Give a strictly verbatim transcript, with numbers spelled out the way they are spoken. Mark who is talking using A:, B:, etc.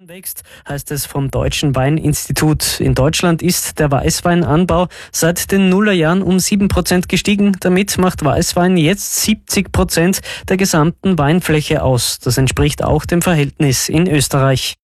A: Wächst, heißt es vom Deutschen Weininstitut. In Deutschland ist der Weißweinanbau seit den Nullerjahren um sieben Prozent gestiegen. Damit macht Weißwein jetzt siebzig Prozent der gesamten Weinfläche aus. Das entspricht auch dem Verhältnis in Österreich.